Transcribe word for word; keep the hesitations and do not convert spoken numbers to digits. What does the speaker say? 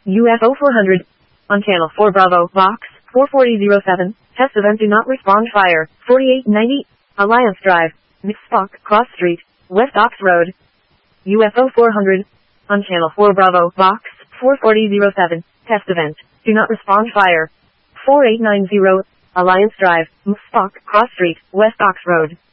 U F O four hundred. On channel four Bravo, box four forty oh seven. Test event do not respond fire. forty-eight ninety. Alliance Drive, Mixpock, Cross Street, West Ox Road. U F O four hundred. On channel four Bravo, box four forty oh seven. Test event. Do not respond fire. forty-eight ninety. Alliance Drive, Mixpock, Cross Street, West Ox Road.